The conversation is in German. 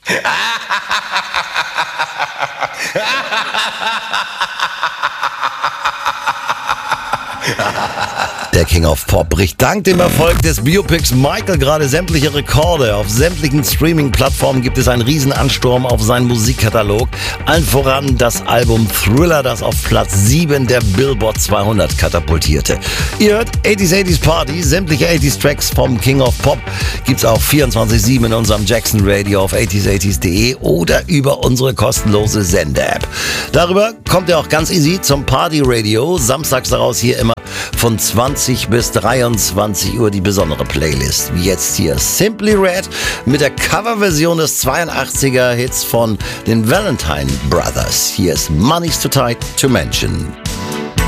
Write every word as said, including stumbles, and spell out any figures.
Der King of Pop bricht dank dem Erfolg des Biopics Michael gerade sämtliche Rekorde. Auf sämtlichen Streaming-Plattformen gibt es einen Riesenansturm auf seinen Musikkatalog. Allen voran das Album Thriller, das auf Platz sieben der Billboard zweihundert katapultierte. Ihr hört achtziger achtziger Party, sämtliche achtziger Tracks vom King of Pop gibt's auch vierundzwanzig sieben in unserem Jackson Radio auf achtziger achtziger punkt de oder über unsere kostenlose Sende-App. Darüber kommt ihr auch ganz easy zum Party Radio. Samstags daraus hier immer von zwanzig bis dreiundzwanzig Uhr die besondere Playlist. Wie jetzt hier Simply Red mit der Coverversion des zweiundachtziger Hits von den Valentine Brothers. Hier ist Money's Too Tight to Mention.